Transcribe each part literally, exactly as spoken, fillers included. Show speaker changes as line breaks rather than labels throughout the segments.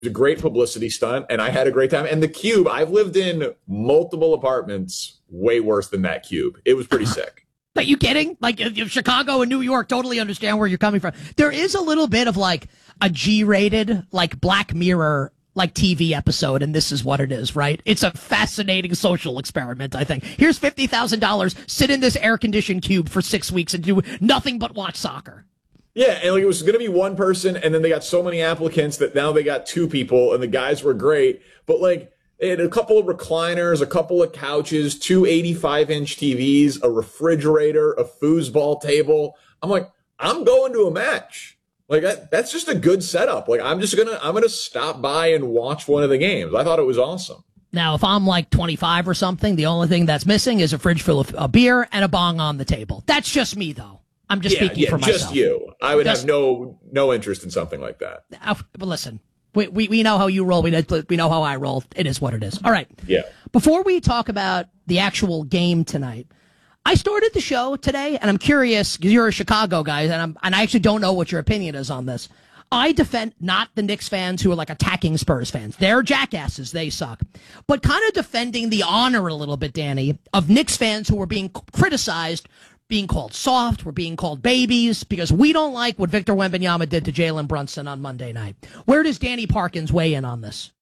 was a great publicity stunt, and I had a great time. And the Cube, I've lived in multiple apartments way worse than that Cube. It was pretty sick.
Are you kidding? Like, if Chicago and New York, totally understand where you're coming from. There is a little bit of like a G-rated, like Black Mirror, like T V episode, and this is what it is, right? It's a fascinating social experiment, I think. Here's fifty thousand dollars, sit in this air-conditioned cube for six weeks and do nothing but watch soccer.
Yeah, and like it was going to be one person, and then they got so many applicants that now they got two people, and the guys were great. But like, they had a couple of recliners, a couple of couches, two eighty-five inch T Vs, a refrigerator, a foosball table. I'm like, I'm going to a match. Like that, that's just a good setup. Like I'm just gonna, I'm gonna stop by and watch one of the games. I thought it was awesome.
Now, if I'm like twenty-five or something, the only thing that's missing is a fridge full of a beer and a bong on the table. That's just me, though. I'm just
yeah,
speaking
yeah,
for myself.
Just you. I would
just,
have no no interest in something like that.
Uh, but listen, we, we we know how you roll. We know, we know how I roll. It is what it is. All right.
Yeah.
Before we talk about the actual game tonight, I started the show today, and I'm curious because you're a Chicago guy, and I'm and I actually don't know what your opinion is on this. I defend not the Knicks fans who are like attacking Spurs fans. They're jackasses. They suck. But kind of defending the honor a little bit, Danny, of Knicks fans who were being criticized, being called soft, we're being called babies, because we don't like what Victor Wembanyama did to Jalen Brunson on Monday night. Where does Danny Parkins weigh in on this?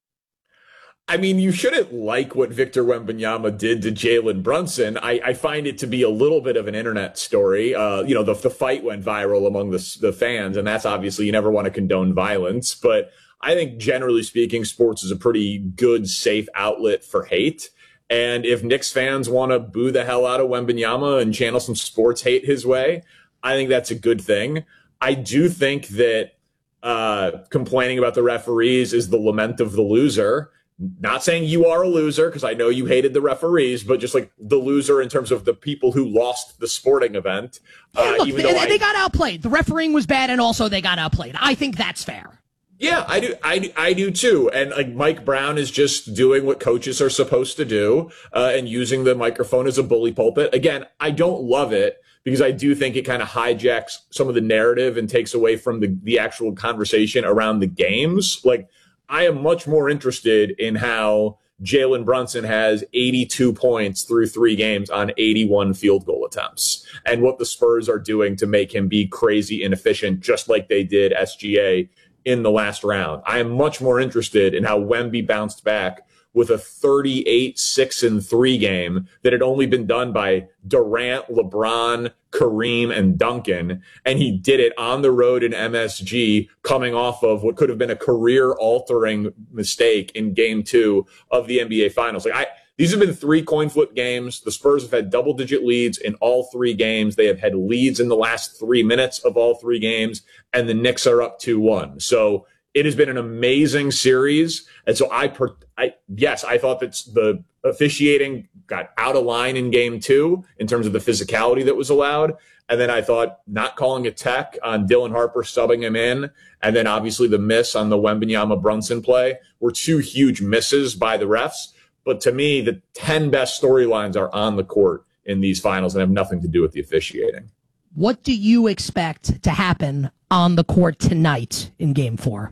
I mean, you shouldn't like what Victor Wembanyama did to Jalen Brunson. I, I find it to be a little bit of an internet story. Uh, you know, the, the fight went viral among the, the fans, and that's obviously, you never want to condone violence. But I think generally speaking, sports is a pretty good, safe outlet for hate. And if Knicks fans want to boo the hell out of Wembanyama and channel some sports hate his way, I think that's a good thing. I do think that uh, complaining about the referees is the lament of the loser. Not saying you are a loser, because I know you hated the referees, but just like the loser in terms of the people who lost the sporting event.
Yeah,
uh,
look,
even
they,
though
they
I,
got outplayed. The refereeing was bad, and also they got outplayed. I think that's fair.
Yeah, I do. I, I do too. And like Mike Brown is just doing what coaches are supposed to do, uh, and using the microphone as a bully pulpit. Again, I don't love it because I do think it kind of hijacks some of the narrative and takes away from the, the actual conversation around the games. Like, I am much more interested in how Jalen Brunson has eighty-two points through three games on eighty-one field goal attempts, and what the Spurs are doing to make him be crazy inefficient, just like they did S G A in the last round. I am much more interested in how Wemby bounced back with a thirty-eight six and three game that had only been done by Durant, LeBron, Kareem, and Duncan. And he did it on the road in M S G, coming off of what could have been a career-altering mistake in game two of the N B A Finals. Like I, these have been three coin flip games. The Spurs have had double-digit leads in all three games. They have had leads in the last three minutes of all three games, and the Knicks are up two one. So it has been an amazing series. And so I, per, I yes, I thought that the officiating got out of line in game two in terms of the physicality that was allowed. And then I thought not calling a tech on Dylan Harper, subbing him in, and then obviously the miss on the Wembanyama Brunson play were two huge misses by the refs. But to me, the ten best storylines are on the court in these finals and have nothing to do with the officiating.
What do you expect to happen on the court tonight in game four?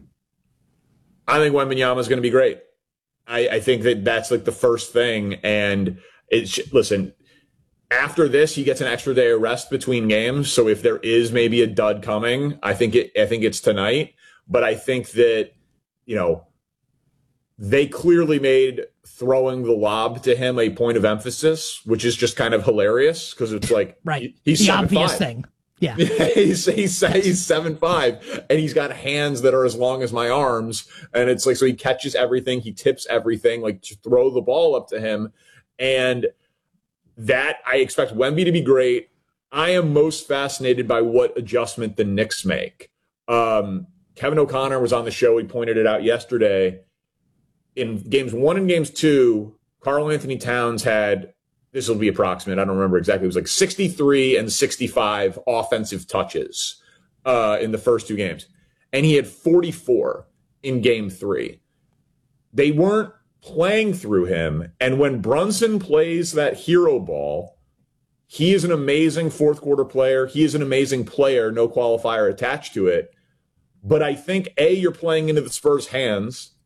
I think Wembanyama is going to be great. I, I think that that's like the first thing. And it's, listen, after this, he gets an extra day of rest between games. So if there is maybe a dud coming, I think it, I think it's tonight. But I think that, you know, they clearly made throwing the lob to him a point of emphasis, which is just kind of hilarious because it's like,
right.
He's
the
seven,
obvious
five.
thing. Yeah.
he's, he's, he's seven five, and he's got hands that are as long as my arms. And it's like, so he catches everything. He tips everything, like to throw the ball up to him. And that I expect Wemby to be great. I am most fascinated by what adjustment the Knicks make. Um, Kevin O'Connor was on the show. He pointed it out yesterday. In games one and games two, Karl Anthony Towns had, this will be approximate, I don't remember exactly, it was like sixty-three and sixty-five offensive touches uh, in the first two games. And he had forty-four in game three. They weren't playing through him. And when Brunson plays that hero ball, he is an amazing fourth quarter player. He is an amazing player, no qualifier attached to it. But I think, A, you're playing into the Spurs' hands